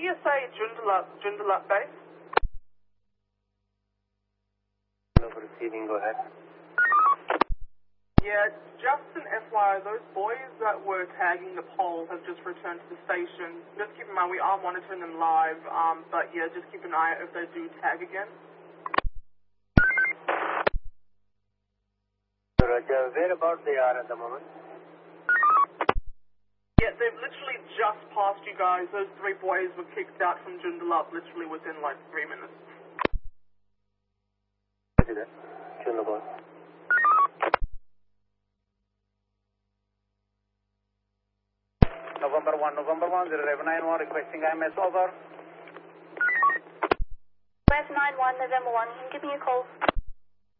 CSA Joondalup base. Proceeding, go ahead. Yeah, just an FYI, those boys that were tagging the pole have just returned to the station. Just keep in mind, we are monitoring them live, but yeah, just keep an eye out if they do tag again. Roger, whereabouts they are at the moment? Yeah, they've literally just passed you guys. Those 3 boys were kicked out from Joondalup literally within like 3 minutes. Joondalup. November 1, 091, requesting IMS, over. West 91, November 1, can you give me a call?